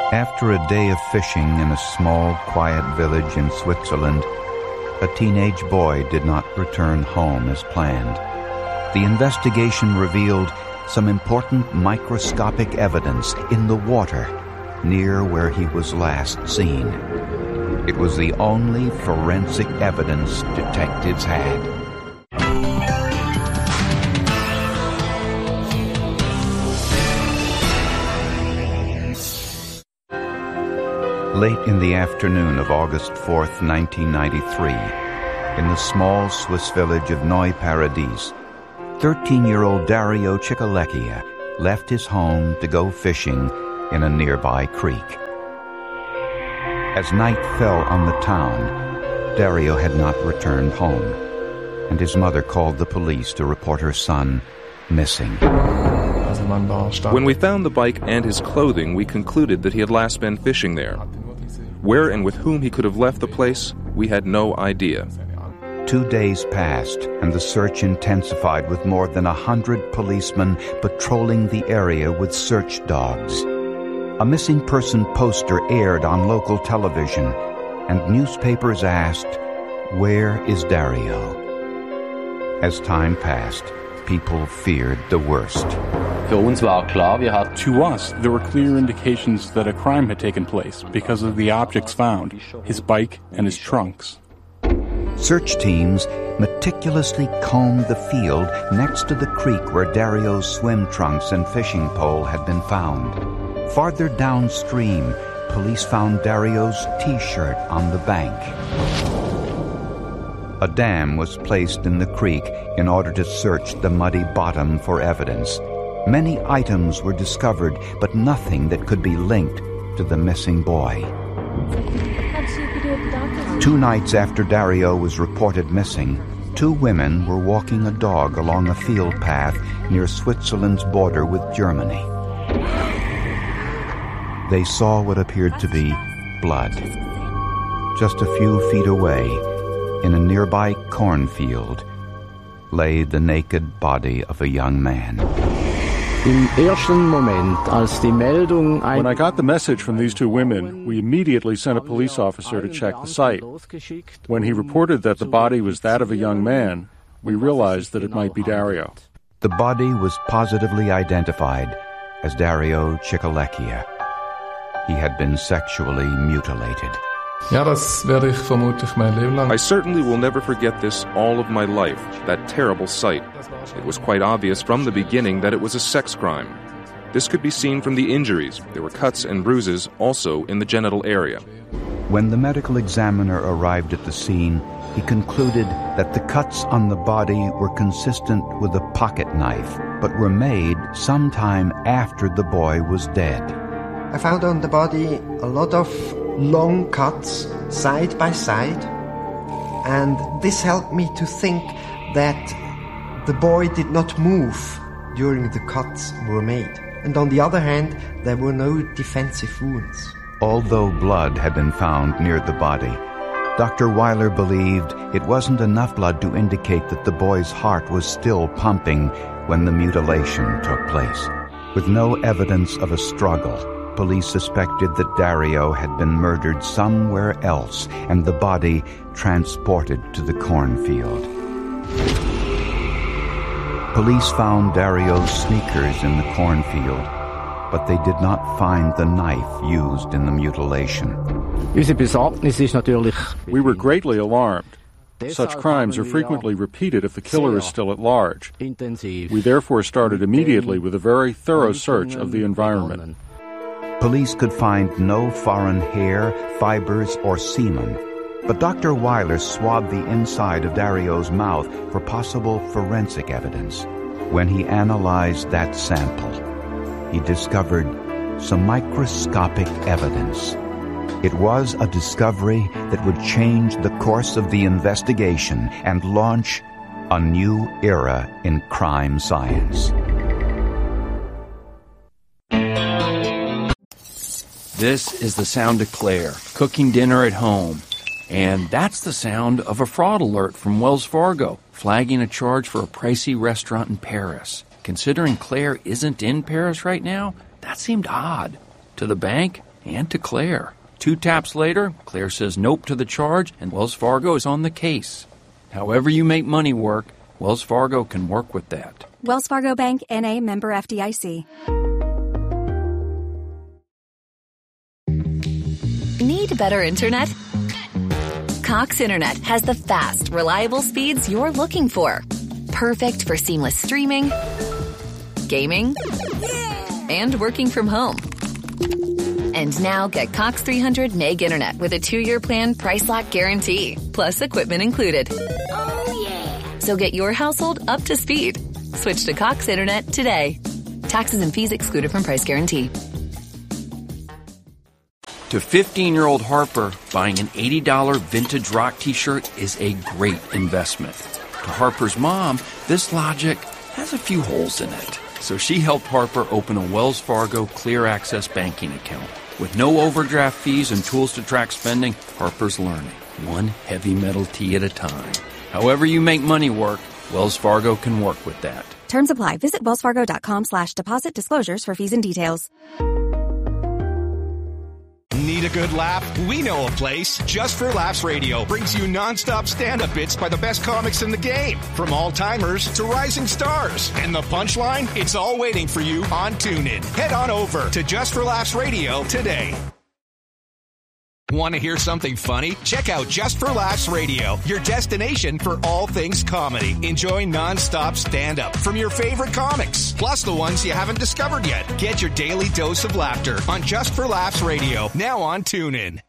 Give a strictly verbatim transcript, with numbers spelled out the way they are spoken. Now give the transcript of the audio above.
After a day of fishing in a small, quiet village in Switzerland, a teenage boy did not return home as planned. The investigation revealed some important microscopic evidence in the water near where he was last seen. It was the only forensic evidence detectives had. Late in the afternoon of August fourth, nineteen ninety-three, in the small Swiss village of Neuparadis, thirteen-year-old Dario Ciccolecchia left his home to go fishing in a nearby creek. As night fell on the town, Dario had not returned home, and his mother called the police to report her son missing. When we found the bike and his clothing, we concluded that he had last been fishing there. Where and with whom he could have left the place, we had no idea. Two days passed, and the search intensified with more than a hundred policemen patrolling the area with search dogs. A missing person poster aired on local television, and newspapers asked, "Where is Dario?" As time passed, people feared the worst. To us, there were clear indications that a crime had taken place because of the objects found, his bike and his trunks. Search teams meticulously combed the field next to the creek where Dario's swim trunks and fishing pole had been found. Farther downstream, police found Dario's T-shirt on the bank. A dam was placed in the creek in order to search the muddy bottom for evidence. Many items were discovered, but nothing that could be linked to the missing boy. Two nights after Dario was reported missing, two women were walking a dog along a field path near Switzerland's border with Germany. They saw what appeared to be blood. Just a few feet away, in a nearby cornfield, lay the naked body of a young man. When I got the message from these two women, we immediately sent a police officer to check the site. When he reported that the body was that of a young man, we realized that it might be Dario. The body was positively identified as Dario Ciccolecchia. He had been sexually mutilated. I certainly will never forget this all of my life, that terrible sight. It was quite obvious from the beginning that it was a sex crime. This could be seen from the injuries. There were cuts and bruises also in the genital area. When the medical examiner arrived at the scene, he concluded that the cuts on the body were consistent with a pocket knife, but were made sometime after the boy was dead. I found on the body a lot of long cuts side by side, and this helped me to think that the boy did not move during the cuts were made. And on the other hand, there were no defensive wounds. Although blood had been found near the body, Doctor Weiler believed it wasn't enough blood to indicate that the boy's heart was still pumping when the mutilation took place. With no evidence of a struggle, police suspected that Dario had been murdered somewhere else and the body transported to the cornfield. Police found Dario's sneakers in the cornfield, but they did not find the knife used in the mutilation. We were greatly alarmed. Such crimes are frequently repeated if the killer is still at large. We therefore started immediately with a very thorough search of the environment. Police could find no foreign hair, fibers, or semen, but Doctor Weiler swabbed the inside of Dario's mouth for possible forensic evidence. When he analyzed that sample, he discovered some microscopic evidence. It was a discovery that would change the course of the investigation and launch a new era in crime science. This is the sound of Claire, cooking dinner at home. And that's the sound of a fraud alert from Wells Fargo, flagging a charge for a pricey restaurant in Paris. Considering Claire isn't in Paris right now, that seemed odd. To the bank, and to Claire. Two taps later, Claire says nope to the charge, and Wells Fargo is on the case. However you make money work, Wells Fargo can work with that. Wells Fargo Bank, N A, member F D I C. Need better internet? Cox Internet has the fast, reliable speeds you're looking for. Perfect for seamless streaming, gaming, and working from home. And now get Cox three hundred meg internet with a two-year plan price lock guarantee, plus equipment included. Oh, yeah. So get your household up to speed. Switch to Cox Internet today. Taxes and fees excluded from price guarantee. To fifteen-year-old Harper, buying an eighty dollars vintage rock t-shirt is a great investment. To Harper's mom, this logic has a few holes in it. So she helped Harper open a Wells Fargo Clear Access banking account. With no overdraft fees and tools to track spending, Harper's learning, one heavy metal tee at a time. However you make money work, Wells Fargo can work with that. Terms apply. Visit wellsfargo.com slash deposit disclosures for fees and details. Need a good laugh? We know a place. Just for Laughs Radio brings you non-stop stand-up bits by the best comics in the game. From all-timers to rising stars. And the punchline? It's all waiting for you on TuneIn. Head on over to Just for Laughs Radio today. Want to hear something funny? Check out Just for Laughs Radio, your destination for all things comedy. Enjoy non-stop stand-up from your favorite comics, plus the ones you haven't discovered yet. Get your daily dose of laughter on Just for Laughs Radio, now on TuneIn.